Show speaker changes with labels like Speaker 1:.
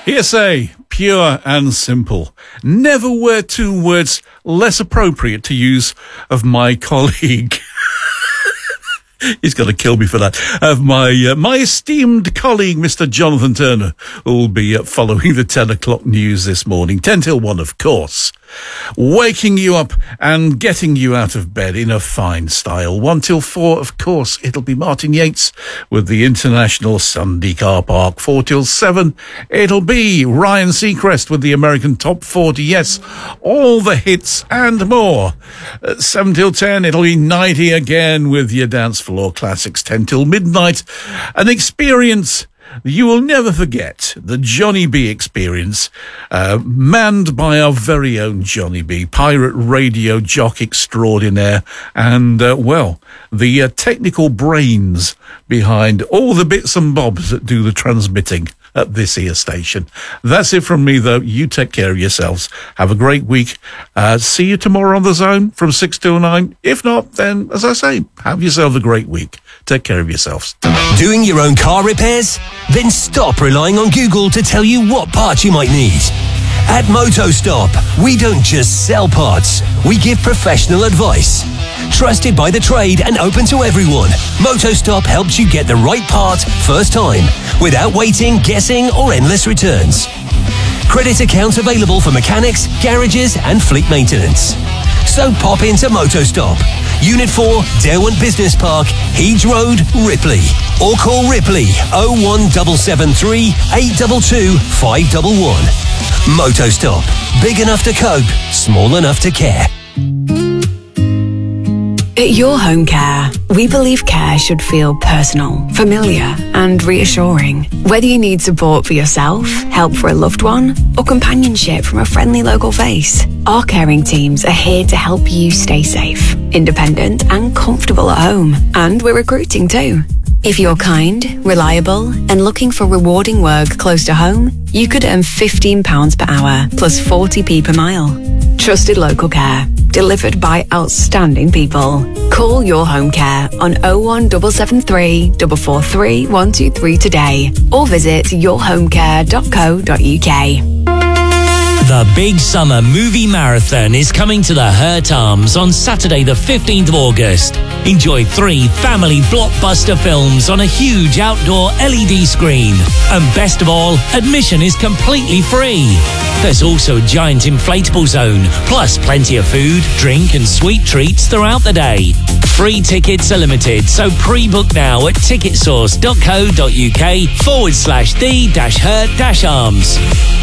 Speaker 1: Hearsay, pure and simple. Never were two words less appropriate to use of my colleague. He's going to kill me for that. Of my esteemed colleague, Mr. Jonathan Turner, who will be following the 10 o'clock news this morning. 10 till 1, of course. Waking you up and getting you out of bed in a fine style. 1 till 4, of course, it'll be Martin Yates with the International Sunday Car Park. 4 till 7, it'll be Ryan Seacrest with the American Top 40. Yes, all the hits and more. 7 till 10, it'll be Nighty again with your dance floor classics. 10 till midnight, an experience you will never forget, the Johnny B experience, manned by our very own Johnny B, pirate radio jock extraordinaire, and, the technical brains behind all the bits and bobs that do the transmitting at this here station. That's it from me, though. You take care of yourselves. Have a great week. See you tomorrow on The Zone from 6 till 9. If not, then, as I say, have yourselves a great week. Take care of yourselves.
Speaker 2: Doing your own car repairs? Then stop relying on Google to tell you what parts you might need. At MotoStop, we don't just sell parts, we give professional advice. Trusted by the trade and open to everyone, MotoStop helps you get the right part first time, without waiting, guessing, or endless returns. Credit accounts available for mechanics, garages, and fleet maintenance. So pop into MotoStop, Unit 4, Derwent Business Park, Heeds Road, Ripley. Or call Ripley 01773 822 511. MotoStop. Big enough to cope, small enough to care.
Speaker 3: At Your Home Care, we believe care should feel personal, familiar, and reassuring. Whether you need support for yourself, help for a loved one, or companionship from a friendly local face, our caring teams are here to help you stay safe, independent, and comfortable at home. And we're recruiting too. If you're kind, reliable, and looking for rewarding work close to home, you could earn £15 per hour plus 40p per mile. Trusted local care, delivered by outstanding people. Call Your Home Care on 01773 443 123 today or visit yourhomecare.co.uk.
Speaker 4: The Big Summer Movie Marathon is coming to the Hurt Arms on Saturday the 15th of August. Enjoy 3 family blockbuster films on a huge outdoor LED screen. And best of all, admission is completely free. There's also a giant inflatable zone, plus plenty of food, drink and sweet treats throughout the day. Free tickets are limited, so pre-book now at ticketsource.co.uk/the-hurt-arms.